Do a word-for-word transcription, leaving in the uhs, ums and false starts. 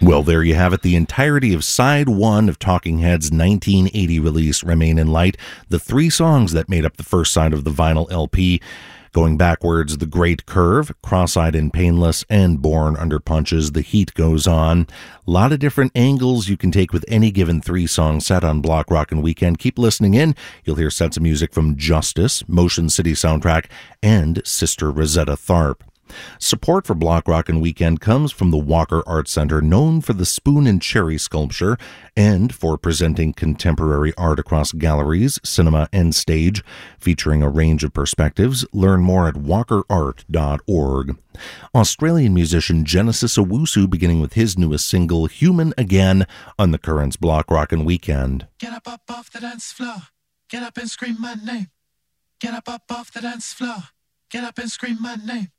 Well, there you have it. The entirety of side one of Talking Heads' nineteen eighty release, Remain in Light. The three songs that made up the first side of the vinyl L P. Going backwards, The Great Curve, Cross-Eyed and Painless, and Born Under Punches, The Heat Goes On. A lot of different angles you can take with any given three-song set on Block Rockin' Weekend. Keep listening in. You'll hear sets of music from Justice, Motion City Soundtrack, and Sister Rosetta Tharpe. Support for Block Rockin' Weekend comes from the Walker Art Center, known for the spoon and cherry sculpture and for presenting contemporary art across galleries, cinema, and stage, featuring a range of perspectives. Learn more at walker art dot org. Australian musician Genesis Owusu beginning with his newest single, Human Again, on the Currents Block Rockin' Weekend. Get up, up off the dance floor. Get up and scream my name. Get up, up off the dance floor. Get up and scream my name.